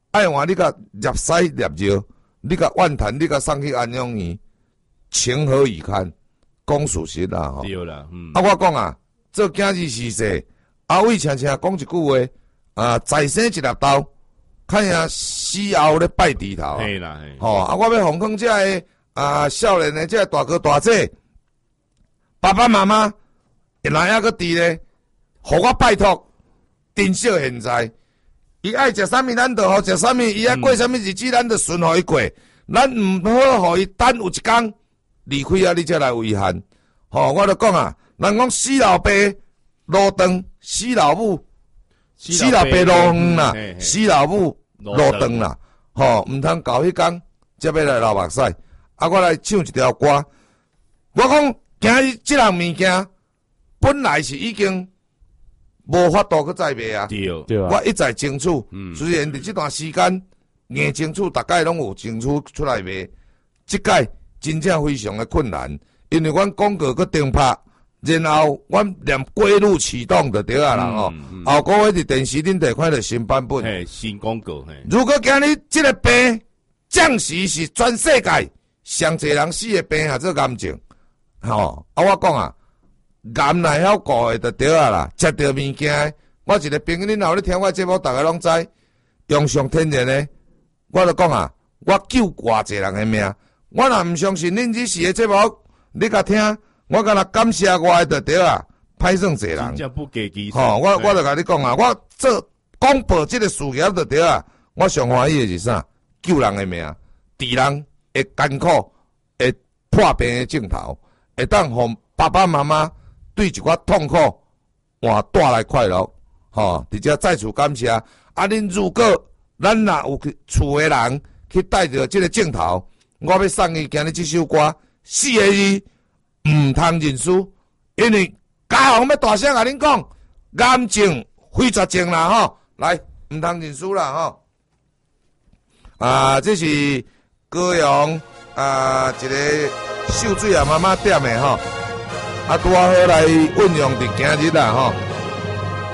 爱换你甲入屎入尿，你甲怨叹，你甲送去安养院，情何以堪？讲事实啦吼。 对啦， 我讲啊，做今日时势，阿伟常常讲一句话，再生一粒豆，看下死后咧拜地头。 嘿啦，嘿。 我要奉劝这个少年的这个大哥大姐，爸爸妈妈，若还个伫咧，互我拜托，珍惜现在。伊爱食啥物，咱就好食啥物；伊爱过啥物日子，咱就顺互伊过。咱毋好互伊等有一天离开啊，你才来遗憾。我就讲啊，人讲死老爸路长，死老母，死老爸路远啦，死老母路长啦。毋通到迄天才要来流目屎。我来唱一条歌。我讲今日即项物件，本来是已经无法度去再卖啊。 对啊。我一再争取，虽然伫这段时间硬争取，大概拢有争取出来卖，即届真正非常的困难，因为阮广告去停拍，然后阮连过路启动就对啊啦吼。后个月伫电视顶摕看到新版本， 新广告。 如果今日即个病暂时是全世界上侪人死的病，还做癌症，我讲啊。癌来晓顾的就对啊啦，食着物件，我一个朋友，恁后咧听我节目，大家拢知，用上天然的，我就讲啊，我救偌济人的命，我若毋相信恁这时的节目，你甲听，我敢若感谢我的就对啊，歹算济人， 真正不计其数。 我就甲你讲啊，我做广播这个事业就对啊，我上欢喜的是啥？救人的命，治人会艰苦，会破病的镜头，会当互爸爸妈妈。对一寡痛苦换带来快乐，伫遮再次感谢。恁如果咱若有厝诶人去带着即个镜头，我要送伊今日即首歌4个字，毋通认输，因为家宏要大声甲恁讲，癌症非绝症啦来，毋通认输啦这是高雄一个秀水妈妈店诶拄好来运用伫今日啦